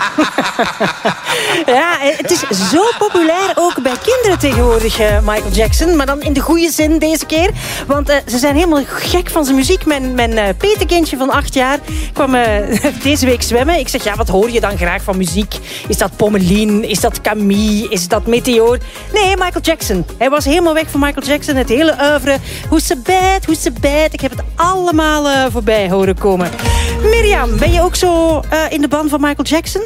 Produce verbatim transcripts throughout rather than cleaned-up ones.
Ja, het is zo populair ook bij kinderen tegenwoordig, uh, Michael Jackson. Maar dan in de goede zin deze keer. Want uh, ze zijn helemaal gek van zijn muziek. Mijn, mijn uh, petekindje van acht jaar kwam uh, deze week zwemmen. Ik zeg, ja, wat hoor je dan graag van muziek? Is dat Pommelien? Is dat Camille? Is dat Meteor? Nee, Michael Jackson. Hij was helemaal weg van Michael Jackson. Het hele oeuvre. Who's so bad? Who's so bad? Ik heb het allemaal uh, voorbij horen komen. Mirjam, ben je ook zo uh, in de ban van Michael Jackson?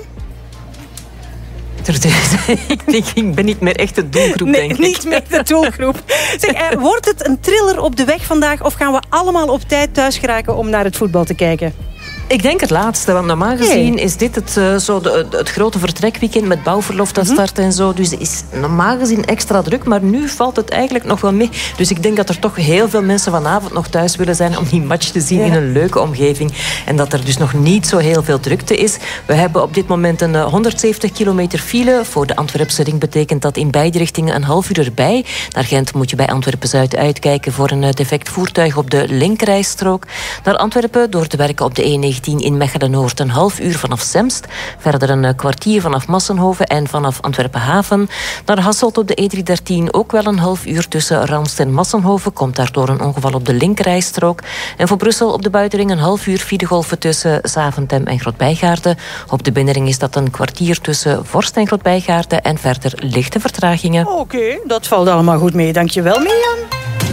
Ik denk, ik ben niet meer echt de doelgroep, nee, denk ik. niet meer de doelgroep. Zeg, eh, wordt het een thriller op de weg vandaag of gaan we allemaal op tijd thuis geraken om naar het voetbal te kijken? Ik denk het laatste, want normaal gezien is dit het, uh, zo de, het grote vertrekweekend met bouwverlof dat start en zo. Dus het is normaal gezien extra druk, maar nu valt het eigenlijk nog wel mee. Dus ik denk dat er toch heel veel mensen vanavond nog thuis willen zijn om die match te zien ja. in een leuke omgeving. En dat er dus nog niet zo heel veel drukte is. We hebben op dit moment een uh, honderdzeventig kilometer file. Voor de Antwerpse ring betekent dat in beide richtingen een half uur erbij. Naar Gent moet je bij Antwerpen-Zuid uitkijken voor een uh, defect voertuig op de linkerrijstrook. Naar Antwerpen door te werken op de E negentien in Mechelen-Noord een half uur vanaf Semst. Verder een kwartier vanaf Massenhoven en vanaf Antwerpen-Haven. Naar Hasselt op de E driehonderddertien ook wel een half uur tussen Randst en Massenhoven. Komt daardoor een ongeval op de linkerrijstrook. En voor Brussel op de buitenring een half uur filegolven tussen Zaventem en Grootbijgaarden. Op de binnenring is dat een kwartier tussen Vorst en Grootbijgaarden en verder lichte vertragingen. Oké, okay, dat valt allemaal goed mee. Dankjewel, Mirjam.